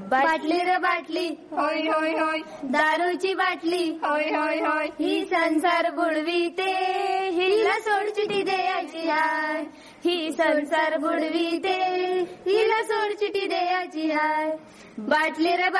बाटली रे बाटली, होय होय होय, दारूची बाटली, होय होय होय, ही संसार बुडवीते, हिला सोडचिठी द्यायची हाय. ही संसार बुडवीते, हिला सोडचिठी द्यायची हाय. बाटली रे